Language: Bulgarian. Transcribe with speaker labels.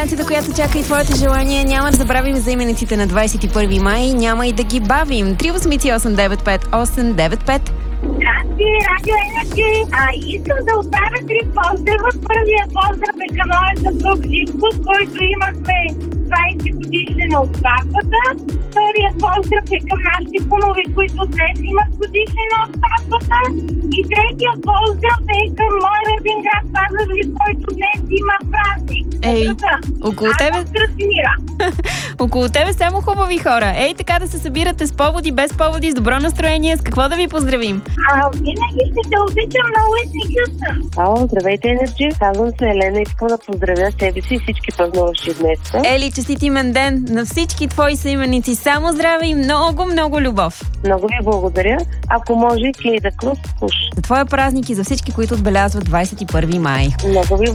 Speaker 1: информацията, която чака и твоите желания. Няма да забравим за имениците на 21 май. Няма и да ги бавим. 383-895-895.
Speaker 2: Радио Енерджи. Искам да отправя 3 поздрава. Първия поздрав е към моята друг Живко, с който имахме 20 годишнина от сватбата. Втория поздрав е към нашите кумови, които днес имат годишнина от сватбата. И третия поздрав е към мой роден град Пазарджик, който днес има празник.
Speaker 1: Около тебе... Около тебе само хубави хора. Така да се събирате с поводи, без поводи, с добро настроение. С какво да ви поздравим?
Speaker 2: Винаги ще те обичам на Уитни Хюстън.
Speaker 3: Ало, здравейте, Енерджи. Казвам се Елена. Искам да поздравя себе си и всички празнуващи днес.
Speaker 1: Ели, честит имен ден на всички твои съименици. Само здраве и много, много любов.
Speaker 3: Много ви благодаря. Ако може, Кейда Клус, уж.
Speaker 1: За твоя празник и за всички, които отбелязват 21 май.
Speaker 3: Много ви